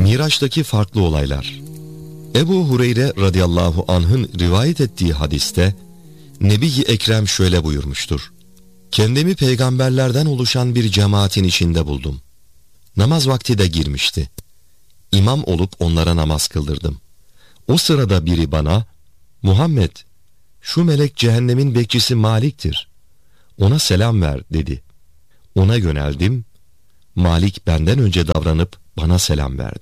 Miraç'taki farklı olaylar. Ebu Hureyre radıyallahu anh'ın rivayet ettiği hadiste Nebi-i Ekrem şöyle buyurmuştur: kendimi peygamberlerden oluşan bir cemaatin içinde buldum. Namaz vakti de girmişti. İmam olup onlara namaz kıldırdım. O sırada biri bana, Muhammed, şu melek cehennemin bekçisi Malik'tir, ona selam ver dedi. Ona yöneldim. Malik benden önce davranıp bana selam verdi.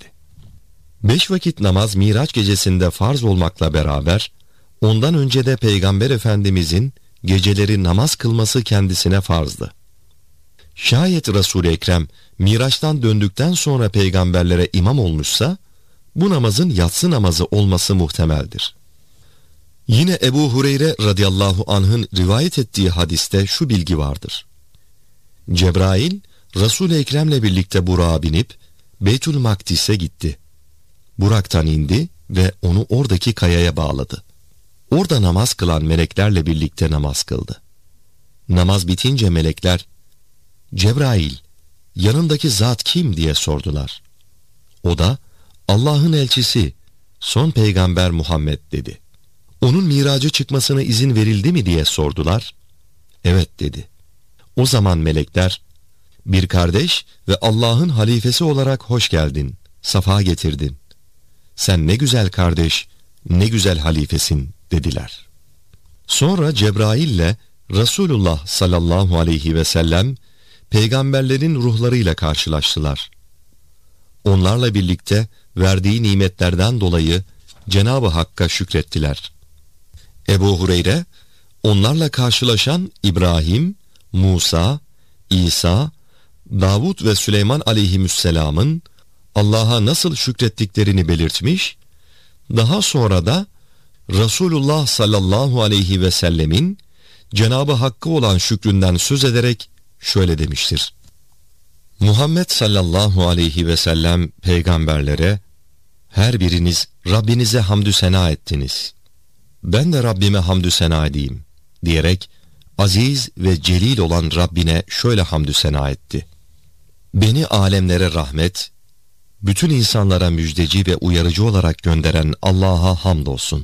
5 vakit namaz Miraç gecesinde farz olmakla beraber, ondan önce de Peygamber Efendimizin geceleri namaz kılması kendisine farzdı. Şayet Resul-i Ekrem Miraç'tan döndükten sonra peygamberlere imam olmuşsa, bu namazın yatsı namazı olması muhtemeldir. Yine Ebu Hureyre radıyallahu anh'ın rivayet ettiği hadiste şu bilgi vardır: Cebrail, Resul-i Ekrem'le birlikte Burak'a binip Beytül Makdis'e gitti. Burak'tan indi ve onu oradaki kayaya bağladı. Orada namaz kılan meleklerle birlikte namaz kıldı. Namaz bitince melekler, Cebrail, yanındaki zat kim diye sordular. O da, Allah'ın elçisi, son peygamber Muhammed dedi. Onun miraca çıkmasına izin verildi mi diye sordular. Evet dedi. O zaman melekler, bir kardeş ve Allah'ın halifesi olarak hoş geldin, safa getirdin. Sen ne güzel kardeş, ne güzel halifesin dediler. Sonra Cebrail ile Resulullah sallallahu aleyhi ve sellem peygamberlerin ruhlarıyla karşılaştılar. Onlarla birlikte verdiği nimetlerden dolayı Cenab-ı Hakk'a şükrettiler. Ebu Hureyre, onlarla karşılaşan İbrahim, Musa, İsa, Davud ve Süleyman aleyhisselamın Allah'a nasıl şükrettiklerini belirtmiş, daha sonra da Resulullah sallallahu aleyhi ve sellemin Cenab-ı Hakk'a olan şükründen söz ederek şöyle demiştir: Muhammed sallallahu aleyhi ve sellem peygamberlere, her biriniz Rabbinize hamdü sena ettiniz. Ben de Rabbime hamdü sena edeyim diyerek aziz ve celil olan Rabbine şöyle hamdü sena etti: Beni alemlere rahmet, bütün insanlara müjdeci ve uyarıcı olarak gönderen Allah'a hamdolsun.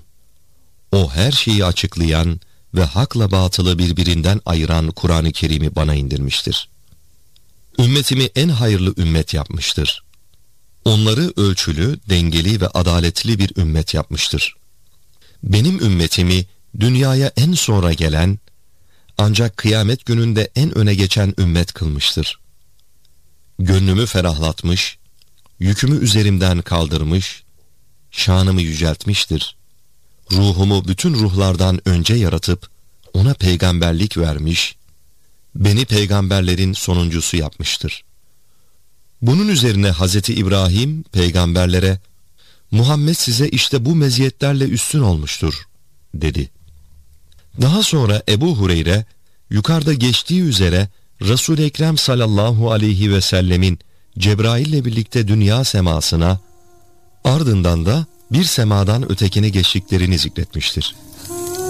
O her şeyi açıklayan ve hakla batılı birbirinden ayıran Kur'an-ı Kerim'i bana indirmiştir. Ümmetimi en hayırlı ümmet yapmıştır. Onları ölçülü, dengeli ve adaletli bir ümmet yapmıştır. Benim ümmetimi dünyaya en sonra gelen, ancak kıyamet gününde en öne geçen ümmet kılmıştır. Gönlümü ferahlatmış, yükümü üzerimden kaldırmış, şanımı yüceltmiştir. Ruhumu bütün ruhlardan önce yaratıp ona peygamberlik vermiş, beni peygamberlerin sonuncusu yapmıştır. Bunun üzerine Hazreti İbrahim peygamberlere, Muhammed size işte bu meziyetlerle üstün olmuştur dedi. Daha sonra Ebu Hureyre yukarıda geçtiği üzere Resul-i Ekrem sallallahu aleyhi ve sellemin Cebrail ile birlikte dünya semasına, ardından da bir semadan ötekine geçtiklerini zikretmiştir.